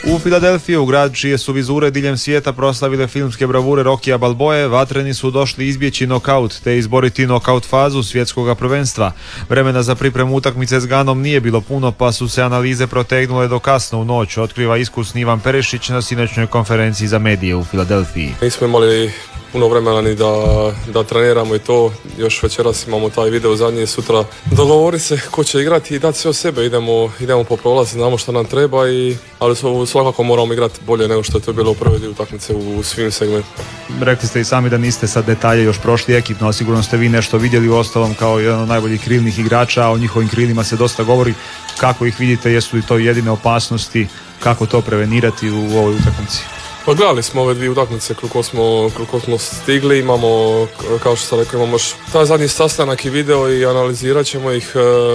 U Filadelfiju, grad čije su vizure diljem svijeta proslavile filmske bravure Rockija Balboe, vatreni su došli izbjeći nokaut te izboriti nokaut fazu svjetskog prvenstva. Vremena za pripremu utakmice s Ganom nije bilo puno, pa su se analize protegnule do kasno u noć, otkriva iskusni Ivan Perešić na sinoćnoj konferenciji za medije u Filadelfiji. Nismo imali puno vremena ni da treniramo i to. Još večeras imamo taj video zadnji, sutra dogovori se ko će igrati i dati sve od sebe. Idemo po prolazu, znamo što nam treba, ali svakako moramo igrati bolje nego što je to bilo u prvoj dio utakmice u svim segmentima. Rekli ste i sami da niste sad detalje još prošli ekipno, a sigurno ste vi nešto vidjeli u ostalom kao jedan od najboljih krilnih igrača, a o njihovim krilima se dosta govori. Kako ih vidite, jesu li to jedine opasnosti, kako to prevenirati u ovoj utakmici? Pa gledali smo ove dvije utakmice koliko smo stigli, imamo, kao što sam rekao, imamo još taj zadnji sastanak i video i analizirat ćemo ih.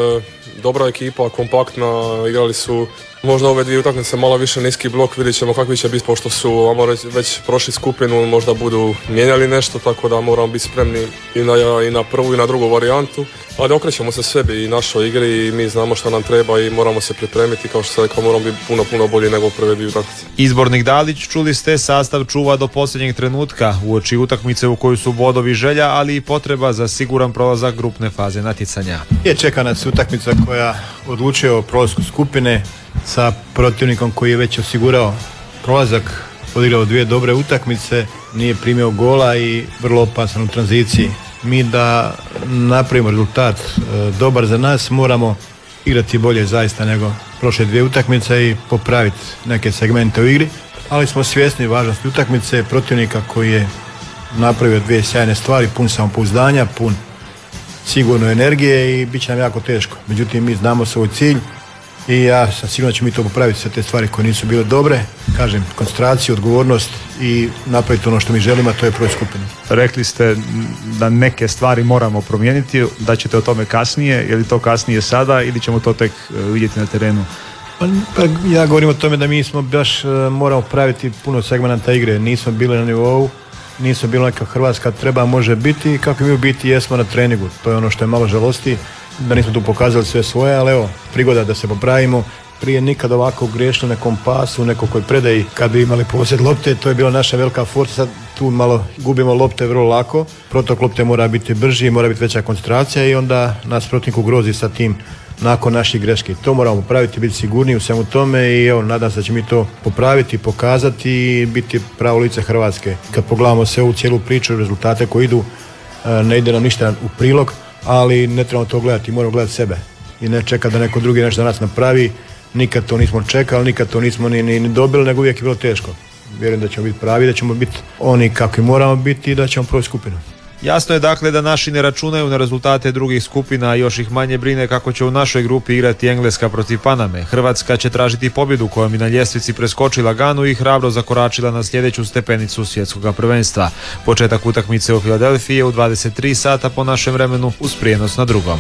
Dobra ekipa, kompaktna, igrali su možda ove dvije utakmice malo više niski blok, vidjet ćemo kakvi će biti pošto su već prošli skupinu, možda budu mijenjali nešto, tako da moramo biti spremni i na prvu i na drugu varijantu, ali okrećemo se sebi i našoj igri i mi znamo što nam treba i moramo se pripremiti, kao što sam rekao, moramo biti puno bolji nego prve dvije utakmice. Izbornik Dalić, čuli ste, sastav čuva do posljednjeg trenutka uoči utakmice u kojoj su bodovi želja, ali i potreba za siguran prolazak grupne faze natjecanja. Čeka nas utakmica koja odlučuje o prolasku skupine sa protivnikom koji je već osigurao prolazak, odigrao dvije dobre utakmice, nije primio gola i vrlo opasan u tranziciji. Mi da napravimo rezultat dobar za nas, moramo igrati bolje zaista nego prošle dvije utakmice i popraviti neke segmente u igri, ali smo svjesni važnosti utakmice, protivnika koji je napravio dvije sjajne stvari, pun samopouzdanja, pun sigurno energije i bit će nam jako teško. Međutim, mi znamo svoj cilj i ja sam siguran da ćemo mi to popraviti, sve te stvari koje nisu bile dobre, kažem, koncentraciju, odgovornost i napraviti ono što mi želimo, a to je prvoj skupini. Rekli ste da neke stvari moramo promijeniti, da ćete o tome kasnije, je li to kasnije sada ili ćemo to tek vidjeti na terenu? Pa ja govorim o tome da mi smo baš moramo praviti puno segmenta igre, nismo bili na nivou, nismo bili neka Hrvatska treba, može biti, kako mi u biti jesmo na treningu, to je ono što je malo žalosti, da nismo tu pokazali sve svoje, ali evo, prigoda da se popravimo. Prije nikad ovako griješili nekom pasu, nekoj predaji kad bi imali posjed lopte, to je bila naša velika forca, sad tu malo gubimo lopte vrlo lako, protok lopte mora biti brži, mora biti veća koncentracija i onda nas protivnik ugrozi sa tim nakon naših greški. To moramo popraviti, biti sigurniji u svemu tome i evo, nadam se da će mi to popraviti, pokazati i biti pravo lice Hrvatske. Kad pogledamo sve u cijelu priču, rezultate koji idu, ne ide nam ništa u prilog, ali ne trebamo to gledati, moramo gledati sebe i ne čekati da neko drugi nešto za nas napravi. Nikad to nismo čekali, nikad to nismo ni dobili, nego uvijek je bilo teško. Vjerujem da ćemo biti pravi, da ćemo biti oni kakvi moramo biti i da ćemo proći skupinu. Jasno je dakle da naši ne računaju na rezultate drugih skupina, a još ih manje brine kako će u našoj grupi igrati Engleska protiv Paname. Hrvatska će tražiti pobjedu kojom bi na ljestvici preskočila Ganu i hrabro zakoračila na sljedeću stepenicu svjetskog prvenstva. Početak utakmice u Filadelfiji je u 23 sata po našem vremenu uz prijenos na Drugom.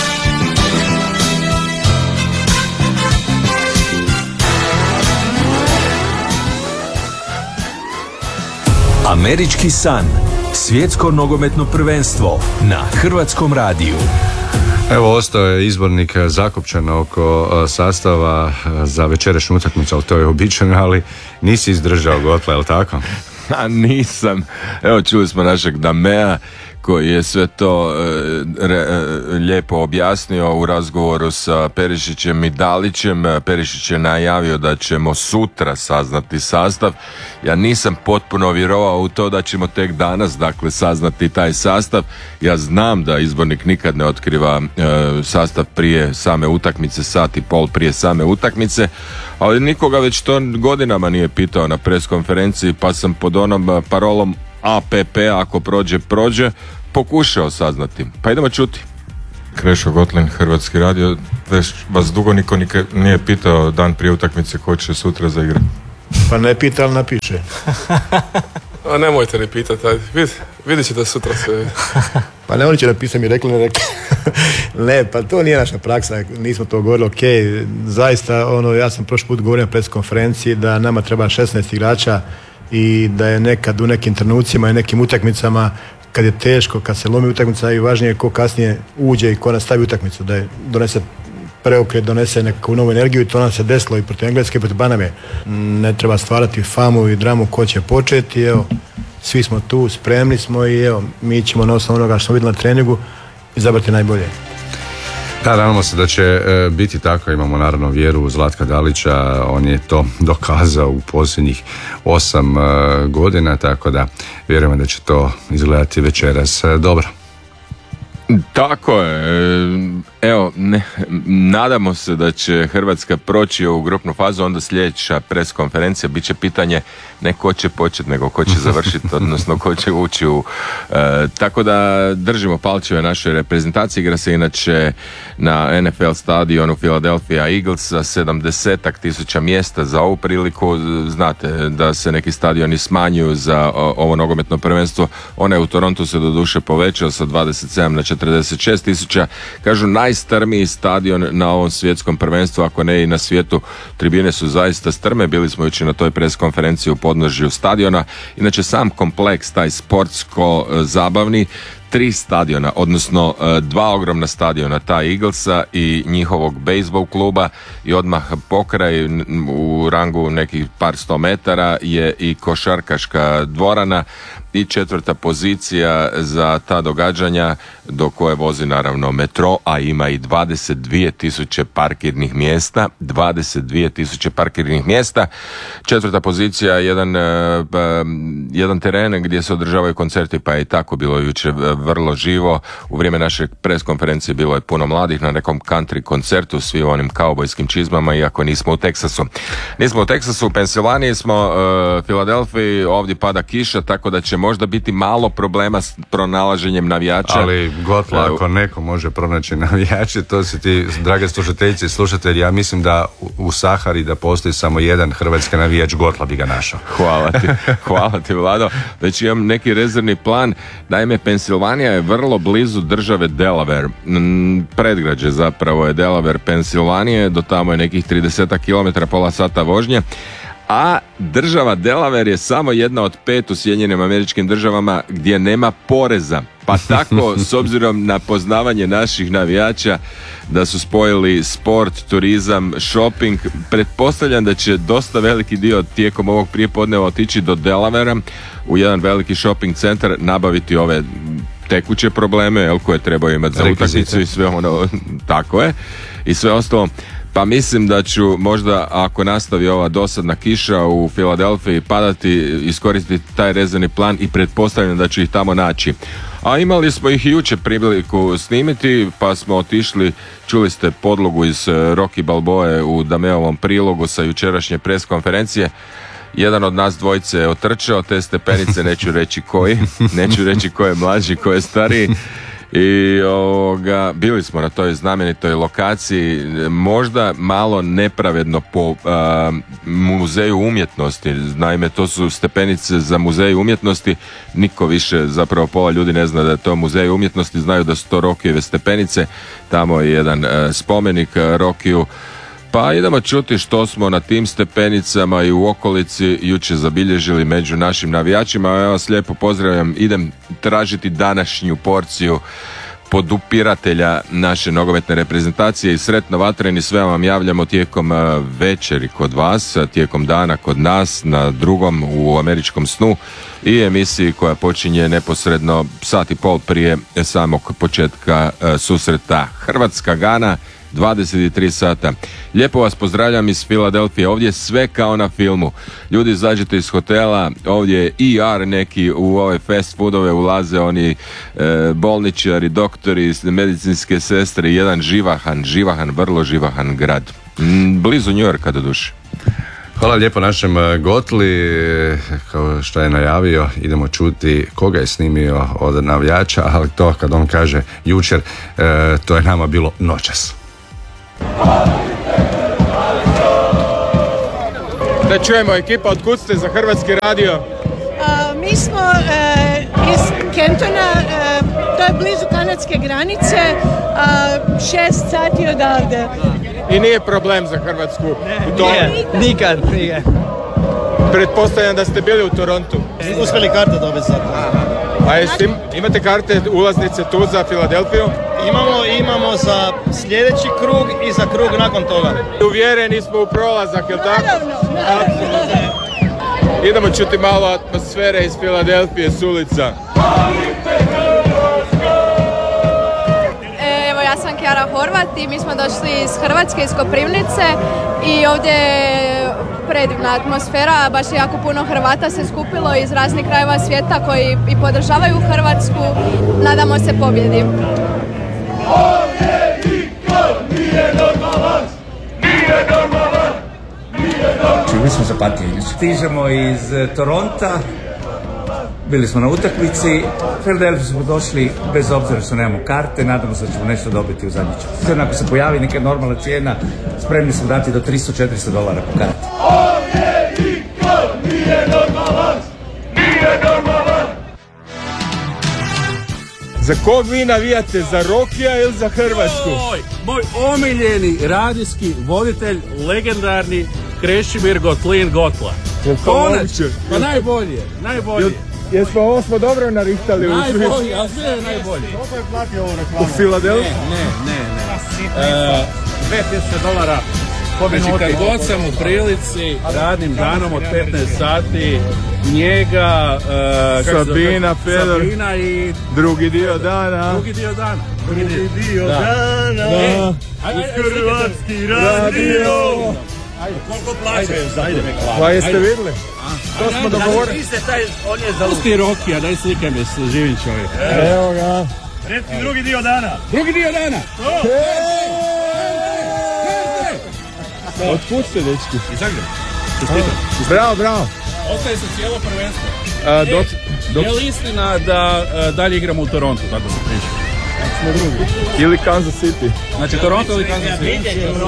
Američki san. Svjetsko nogometno prvenstvo na Hrvatskom radiju. Evo, ostao je izbornik zakopčan oko sastava za večerašnju utakmicu, ali to je uobičajeno, ali nisi izdržao Gotle, je li tako? Nisam. Evo, čuli smo našeg Damea koji je sve to lijepo objasnio u razgovoru sa Perišićem i Dalićem. Perišić je najavio da ćemo sutra saznati sastav. Ja nisam potpuno vjerovao u to da ćemo tek danas, dakle, saznati taj sastav. Ja znam da izbornik nikad ne otkriva sastav prije same utakmice, sat i pol prije same utakmice, ali nikoga već to godinama nije pitao na pres konferenciji, pa sam pod onom parolom APP, ako prođe, pokušao saznati. Pa idemo čuti. Krešo Gotlin, Hrvatski radio. Već vas dugo niko nije pitao dan prije utakmice ko će sutra zaigrati. Pa ne pita, ali napiše. A nemojte ni pitati, vidjet ćete sutra se. Pa ne, oni će napisati, mi rekli, ne rekli. Ne, pa to nije naša praksa, nismo to govorili, ok, zaista, ja sam prošli put govorio na pres konferenciji da nama treba 16 igrača i da je nekad u nekim trenucima i nekim utakmicama kad je teško, kad se lomi utakmica i važnije je ko kasnije uđe i ko nastavi utakmicu, da je donese preokret donese neku novu energiju i to nam se desilo i protiv Engleske i protiv Paname. Ne treba stvarati famu i dramu ko će početi, evo, svi smo tu, spremni smo i evo, mi ćemo na osnovu onoga što smo vidjeli na treningu izabrati najbolje. Da, nadamo se da će biti tako, imamo naravno vjeru u Zlatka Dalića, on je to dokazao u posljednjih 8 godina, tako da vjerujemo da će to izgledati večeras dobro. Tako je, evo, nadamo se da će Hrvatska proći u grupnu fazu, onda sljedeća pres konferencija bit će pitanje ne ko će početi, nego ko će završiti, odnosno ko će ući u... tako da držimo palčeve našoj reprezentaciji, igra se inače na NFL stadionu Philadelphia Eagles sa 70.000 mjesta za ovu priliku. Znate da se neki stadioni smanjuju za ovo nogometno prvenstvo, onaj u Torontu se doduše povećao sa 27 na 46.000, kažu najstrmiji stadion na ovom svjetskom prvenstvu, ako ne i na svijetu. Tribine su zaista strme, bili smo jučer na toj pres konferenciji u podnožju stadiona. Inače sam kompleks, taj sportsko zabavni, 3 stadiona, odnosno 2 ogromna stadiona, ta Eaglesa i njihovog bejsbol kluba, i odmah pokraj u rangu nekih par 100 metara je i košarkaška dvorana i 4. pozicija za ta događanja do koje vozi naravno metro, a ima i 22.000 parkirnih mjesta. 22.000 parkirnih mjesta. 4. pozicija je jedan teren gdje se održavaju koncerti, pa je i tako bilo jučer vrlo živo. U vrijeme naše pres konferencije bilo je puno mladih na nekom country koncertu, svi u onim kaubojskim čizmama, iako nismo u Teksasu. Nismo u Teksasu, u Pensilvaniji smo, Filadelfiji, ovdje pada kiša, tako da će možda biti malo problema s pronalaženjem navijača. Ali Gotla, ako neko može pronaći navijače, to su ti, drage slušateljice i slušatelji, ja mislim da u Sahari da postoji samo jedan hrvatski navijač, Gotla bi ga našao. Hvala ti Vlado. Već imam neki rezervni plan. Naime, Pensilvanija je vrlo blizu države Delaware. Predgrađe zapravo je Delaware, Pensilvanije, do tamo je nekih 30 km, pola sata vožnje. A država Delaware je samo jedna od 5 u Sjedinjenim Američkim Državama gdje nema poreza. Pa tako, s obzirom na poznavanje naših navijača, da su spojili sport, turizam, shopping, pretpostavljam da će dosta veliki dio tijekom ovog prijepodneva otići do Delavera u jedan veliki shopping centar, nabaviti ove tekuće probleme, koje trebaju imati za utakmicu i sve ono, tako je, i sve ostalo. Pa mislim da ću možda, ako nastavi ova dosadna kiša u Filadelfiji padati, iskoristiti taj rezervni plan i pretpostavljam da ću ih tamo naći. A imali smo ih i jučer priliku snimiti, pa smo otišli, čuli ste podlogu iz Rocky Balboe u Dameovom prilogu sa jučerašnje pres konferencije. Jedan od nas dvojice je otrčao te stepenice, neću reći ko je mlađi, ko je stariji. I bili smo na toj znamenitoj lokaciji, možda malo nepravedno po muzeju umjetnosti. Naime, to su stepenice za muzej umjetnosti. Niko više, zapravo pola ljudi ne zna da je to muzej umjetnosti, znaju da su to Rockijeve stepenice. Tamo je jedan spomenik Rockiju. Pa idemo čuti što smo na tim stepenicama i u okolici jučer zabilježili među našim navijačima. Ja vas lijepo pozdravljam, idem tražiti današnju porciju podupiratelja naše nogometne reprezentacije i sretno vatreni, sve vam javljamo tijekom večeri kod vas, tijekom dana kod nas, na drugom u Američkom snu i emisiji koja počinje neposredno sat i pol prije samog početka susreta Hrvatska-Gana, 23 sata. Lijepo vas pozdravljam iz Filadelfije. Ovdje je sve kao na filmu. Ljudi, izađete iz hotela, ovdje je ER neki, u ove fast foodove ulaze oni bolničari, doktori, medicinske sestre, jedan živahan, vrlo živahan grad. Blizu New Yorka doduše. Hvala lijepo našem Gotli, kao što je najavio, idemo čuti koga je snimio od navijača, ali to kad on kaže jučer, to je nama bilo noćas. Da čujemo, ekipa, otkud ste za Hrvatski radio? Mi smo iz Kentona, to je blizu kanadske granice, 6 sati odavde. I nije problem za Hrvatsku? Nikad. Pretpostavljam da ste bili u Torontu. Uspjeli karte dobiti sad. A imate karte, ulaznice tu za Filadelfiju? Imamo za sljedeći krug i za krug nakon toga. Uvjereni smo u prolazak, jel tako? Naravno. Idemo čuti malo atmosfere iz Filadelfije s ulica. Evo, ja sam Kjara Horvat i mi smo došli iz Hrvatske, iz Koprivnice i ovdje je predivna atmosfera, baš je jako puno Hrvata se skupilo iz raznih krajeva svijeta koji i podržavaju Hrvatsku. Nadamo se pobjedi. Mi smo zapatili. Stižemo iz Toronta, bili smo na utakmici, Philadelphia smo došli bez obzira što nemamo karte, nadamo se da ćemo nešto dobiti u zadnji čas. Ako se pojavi neka normalna cijena, spremni smo dati do $300-400 po karti. Za kog vi navijate, za Rokija ili za Hrvatsku? Moj omiljeni radijski voditelj, legendarni Krešimir Gotlin Gotla. Konačno. Pa najbolje. Ovo smo dobro narihtali. Najbolji, ali sve je najbolji. Koliko je platio ovu reklamu? U Filadelfiji? Ne. $5,000. Znači, kad god sam u prilici, radnim danom od 15 sati, njega, Sabina, Fedor, i drugi dio dana. Drugi dio dana. Hrvatski radio. Koliko plaćaju za to? Pa jeste vidjeli? To smo dogovorili. Pusti Rokija, daj slikaj me s živim čovjek. Evo ga. Reci drugi dio dana. Drugi dio dana. Otkud ste, dečki? I Zagreb. Bravo. Ostaje se cijelo prvenstvo. Je li istina da dalje igramo u Torontu, tako se priča? Smo drugi. Ili Kansas City. Znači Toronto ili Kansas City?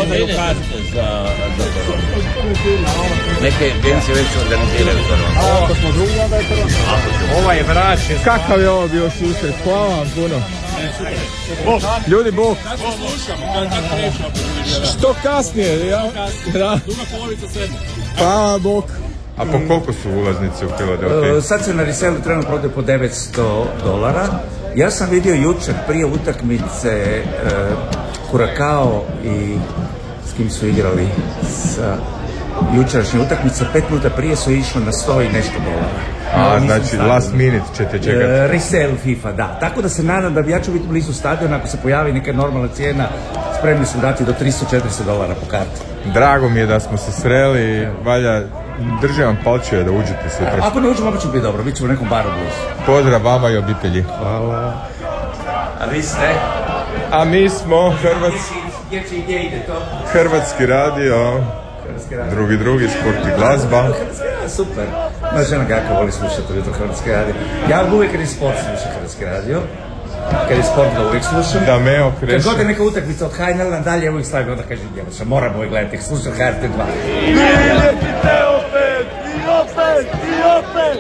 Neke agencije već organiziraju Toronto. Ako smo drugi, onda je Toronto. Ovaj je vraćen. Kakav je ovo bio susret? Hvala vam puno. Ljudi, Bog. Kad se slušamo, kad krećemo. Što kasnije? Druga polovica sedme. Hvala, Bog. A po koliko su ulaznice u Filadelfiji? Sad se na reselu trenutno prodaje po $900. Ja sam vidio jučer prije utakmice Kurakao i s kim su igrali sa jučerašnje utakmice, 5 minuta prije su išli na $100 i nešto. Znači last minute ćete čekati. Resell FIFA, da. Tako da se nadam da ja ću biti blizu stadiona, ako se pojavi neka normalna cijena, spremni su dati do $300-400 po karti. Drago mi je da smo se sreli, valja, držim vam palčeve da uđete sutra. Ako ne uđemo, opet ću biti dobro, bit ćemo u nekom baru blizu. Pozdrav vama i obitelji. Hvala. A vi ste? A mi smo Gdje ide to? Hrvatski radio, drugi sport i glazba. Super. Moja žena kako voli slušati ujutro Hrvatski radio. Ja uvijek kad je sport slušam Hrvatski radio. Kad je sport ga uvijek slušam. Da me okreše. Kad god je neka utakmica od Hajnela nadalje, ja uvijek stavim onda kažem djevoća, moram uvijek gledati, slušam HRT2. Vidite opet, i opet.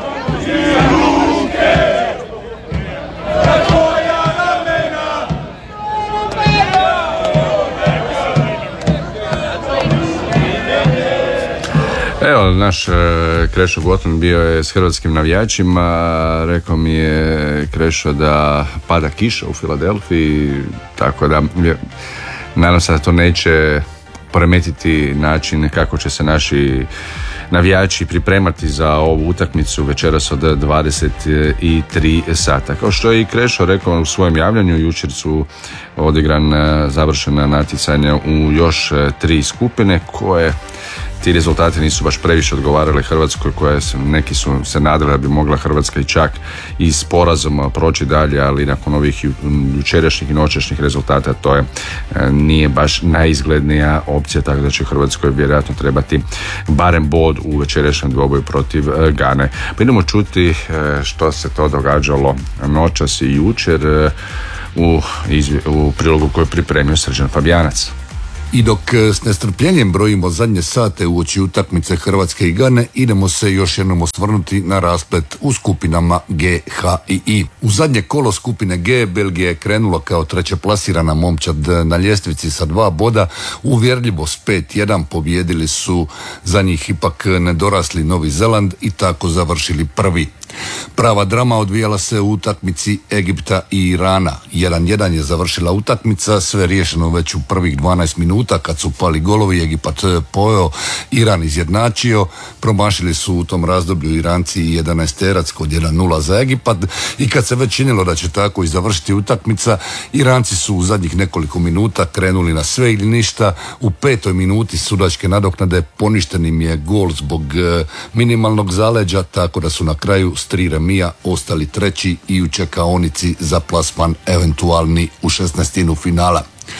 Ruke! Na tvoja ramena! Evo, naš Krešo Gotlin bio je s hrvatskim navijačima, rekao mi je Krešo da pada kiša u Filadelfiji, tako da nadam se da to neće poremetiti način kako će se naši navijači pripremati za ovu utakmicu večeras od 23 sata. Kao što je i Krešo rekao u svojem javljanju, jučer su završena natjecanja u još 3 skupine koje ti rezultati nisu baš previše odgovarali Hrvatskoj, neki su se nadali da bi mogla Hrvatska i čak i s porazom proći dalje, ali nakon ovih jučerašnjih i noćašnjih rezultata to nije baš najizglednija opcija, tako da će Hrvatskoj vjerojatno trebati barem bod u večerašnjem dvoboju protiv Gane. Pa idemo čuti što se to događalo noćas i jučer u prilogu koji je pripremio Srđan Fabijanac. I dok s nestrpljenjem brojimo zadnje sate uoči utakmice Hrvatske i Gane, idemo se još jednom osvrnuti na rasplet u skupinama G, H i I. U zadnje kolo skupine G Belgija je krenula kao treće plasirana momčad na ljestvici sa 2 boda, uvjerljivo s 5-1 pobijedili su za njih ipak nedorasli Novi Zeland i tako završili prvi. Prava drama odvijala se u utakmici Egipta i Irana. 1-1 je završila utakmica, sve riješeno već u prvih 12 minuta kad su pali golovi, Egipat pojeo, Iran izjednačio, promašili su u tom razdoblju Iranci 11-terac kod 1-0 za Egipat i kad se već činilo da će tako i završiti utakmica, Iranci su u zadnjih nekoliko minuta krenuli na sve ili ništa. U 5. minuti sudačke nadoknade poništen im je gol zbog minimalnog zaleđa, tako da su na kraju s 3 remija ostali treći i u čekaonici za plasman eventualni u 16. finala.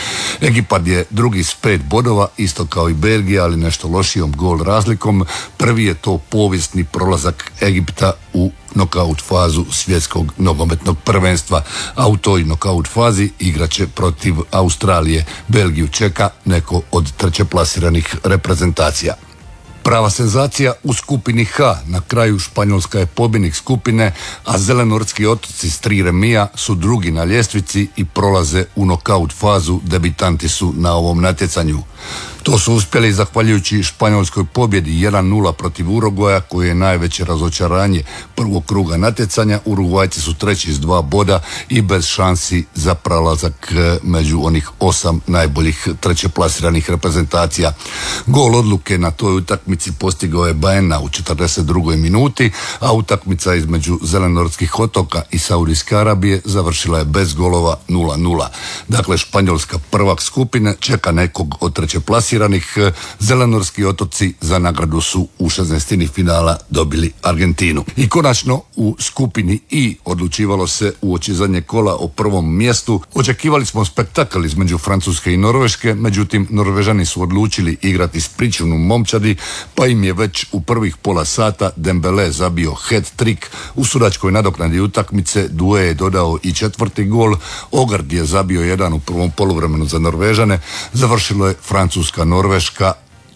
Egipat je drugi s 5 bodova, isto kao i Belgija, ali nešto lošijom gol razlikom. Prvi je to povijesni prolazak Egipta u nokaut fazu svjetskog nogometnog prvenstva, a u toj nokaut fazi igraće protiv Australije. Belgiju čeka neko od trećeplasiranih reprezentacija. Prava senzacija u skupini H. Na kraju Španjolska je pobjednik skupine, a Zelenortski otoci s 3 remija su drugi na ljestvici i prolaze u nokaut fazu. Debitanti su na ovom natjecanju. To su uspjeli zahvaljujući španjolskoj pobjedi 1-0 protiv Urugvaja, koji je najveće razočaranje prvog kruga natjecanja. Urugvajci su treći s 2 boda i bez šansi za prolazak među onih 8 najboljih trećeplasiranih reprezentacija. Gol odluke na toj utakmici postigao je Baena u 42. minuti, a utakmica između Zelenortskih otoka i Saudijske Arabije završila je bez golova 0-0. Dakle, Španjolska prvak skupine čeka nekog od trećeplasiranih. Zelenorski otoci za nagradu su u 16. finala dobili Argentinu. I konačno u skupini I odlučivalo se uoči zadnjeg kola o prvom mjestu. Očekivali smo spektakl između Francuske i Norveške, međutim Norvežani su odlučili igrati s pričuvnom momčadi, pa im je već u prvih pola sata Dembele zabio hat-trick. U sudačkoj nadoknadi utakmice Due je dodao i 4. gol, Ogard je zabio 1 u prvom poluvremenu za Norvežane. Završilo je Francuska-Norveška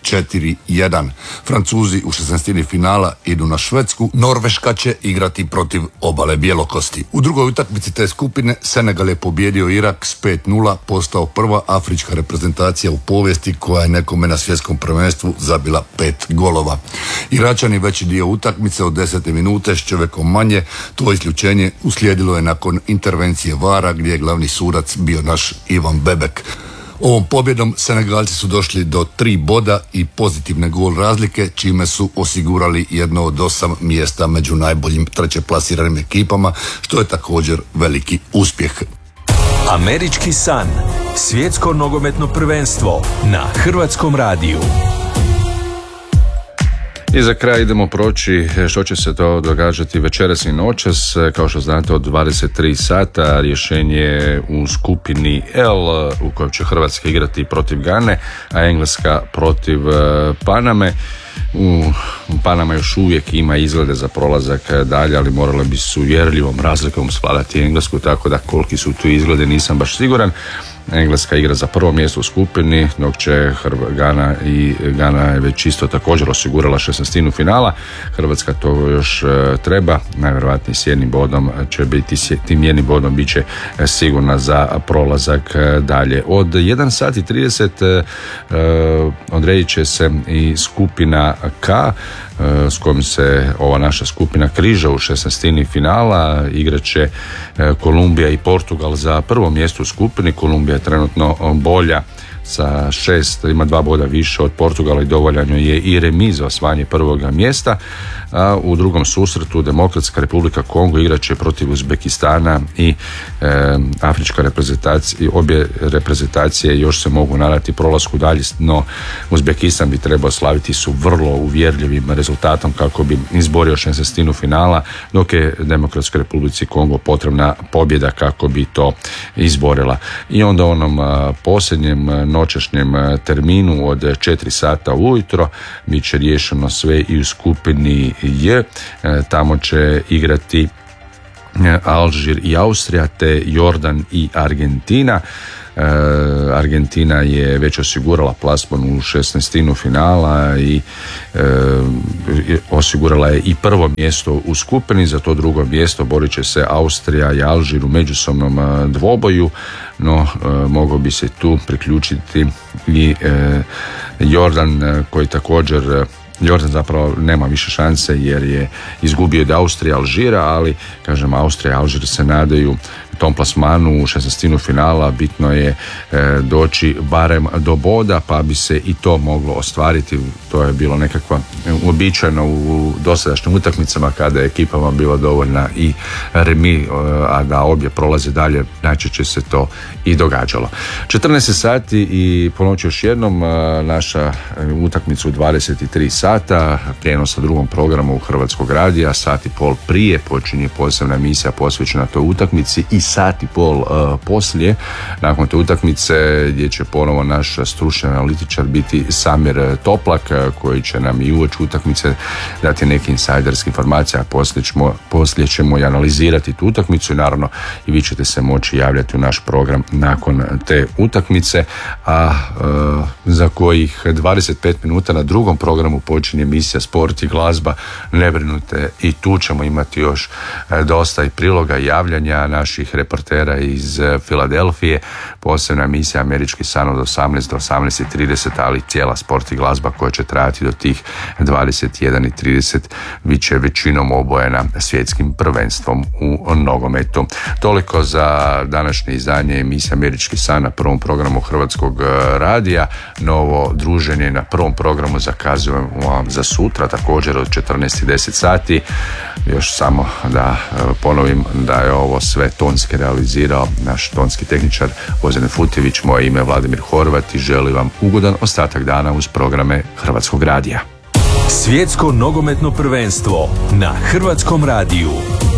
4-1. Francuzi u 16. finala idu na Švedsku. Norveška će igrati protiv Obale Bjelokosti. U drugoj utakmici te skupine Senegal je pobjedio Irak s 5-0, postao prva afrička reprezentacija u povijesti koja je nekome na svjetskom prvenstvu zabila 5 golova. Iračani veći dio utakmice od 10. minute s čovjekom manje. To isključenje uslijedilo je nakon intervencije VAR-a gdje je glavni sudac bio naš Ivan Bebek. Ovom pobjedom Senegalci su došli do 3 boda i pozitivne gol razlike, čime su osigurali jedno od 8 mjesta među najboljim trećeplasiranim ekipama, što je također veliki uspjeh. Američki san. Svjetsko nogometno prvenstvo na Hrvatskom radiju. I za kraj idemo proći što će se to događati večeras i noćas. Kao što znate, od 23 sata rješenje u skupini L u kojoj će Hrvatska igrati protiv Gane, a Engleska protiv Paname. Panama još uvijek ima izglede za prolazak dalje, ali morala bi s uvjerljivom razlikom svladati Englesku, tako da koliki su tu izglede nisam baš siguran. Engleska igra za prvo mjesto u skupini, dok će Gana je već isto također osigurala 16. finala. Hrvatska to još treba, najvjerojatnije s jednim bodom će biti, tim jednim bodom bit će sigurna za prolazak dalje. Od 1 sat i 30 odredit će se i skupina K, s kojom se ova naša skupina križa u 16. finala. Igrat će Kolumbija i Portugal za prvo mjesto u skupini. Kolumbija je trenutno bolja sa 6, ima 2 boda više od Portugala i dovoljano je i remis za osvajanje prvoga mjesta. A u drugom susretu Demokratska Republika Kongo igrat će protiv Uzbekistana i afrička reprezentacija. Obje reprezentacije još se mogu nadati prolasku dalje, no Uzbekistan bi trebao slaviti su vrlo uvjerljivim rezultatom kako bi izborio 16. finala, dok je Demokratskoj Republici Kongo potrebna pobjeda kako bi to izborila. I onda u onom posljednjem noćašnjem terminu od 4 sata ujutro bit će riješeno sve i u skupini J. Tamo će igrati Alžir i Austrija, te Jordan i Argentina. Argentina je već osigurala plasman u 16. finala i osigurala je i prvo mjesto u skupini. Za to drugo mjesto borit će se Austrija i Alžir u međusobnom dvoboju, no mogao bi se tu priključiti i Jordan koji također Jordan zapravo nema više šanse jer je izgubio od Austrije, Alžira, ali kažem Austrija i Alžir se nadaju tom plasmanu u 16. finala. Bitno je doći barem do boda pa bi se i to moglo ostvariti. To je bilo nekakva uobičajeno u dosadašnjim utakmicama kada je ekipama bila dovoljna i remi, a da obje prolaze dalje, najčešće se to i događalo. 14 sati i ponoći još jednom naša utakmica u 23 sata, prijenos sa drugom programu Hrvatskog radija, sat i pol prije počinje posebna emisija posvećena toj utakmici i sat i pol poslije, nakon te utakmice gdje će ponovo naš stručni analitičar biti Samir Toplak koji će nam i uoči utakmice dati neke insajderske informacije, a poslije ćemo i analizirati tu utakmicu i naravno i vi ćete se moći javljati u naš program nakon te utakmice, a za kojih 25 minuta na drugom programu počinje emisija Sport i glazba. Ne brinute, i tu ćemo imati još dosta i priloga i javljanja naših reportera iz Filadelfije, posebna emisija Američki san od 18 do 18:30, ali cijela Sport i glazba koja će trajati do tih 21:30 bit će većinom obojena svjetskim prvenstvom u nogometu. Toliko za današnje izdanje emisije Američki san na prvom programu Hrvatskog radija. Novo druženje na prvom programu zakazujemo vam za sutra, također od 14:10 sati. Još samo da ponovim da je ovo sve tonski realizirao naš tonski tehničar Gvozden Futivić. Moje ime je Vladimir Horvat i želim vam ugodan ostatak dana uz programe Hrvatskog radija. Svjetsko nogometno prvenstvo na Hrvatskom radiju.